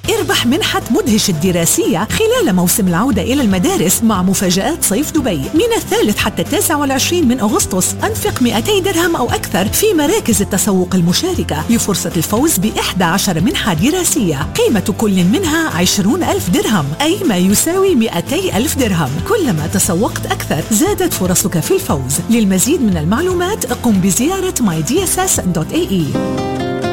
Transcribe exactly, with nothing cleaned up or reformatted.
اربح منحة مدهش الدراسية خلال موسم العودة إلى المدارس مع مفاجآت صيف دبي من الثالث حتى التاسع والعشرين من أغسطس. أنفق مئتي درهم أو أكثر في مراكز التسوق المشاركة لفرصة الفوز بإحدى عشر منحة دراسية قيمة كل منها عشرون ألف درهم، أي ما يساوي مئتي ألف درهم. كلما تسوقت أكثر زادت فرصك في الفوز. للمزيد من المعلومات قم بزيارة ماي دي إس إس دوت إيه إي.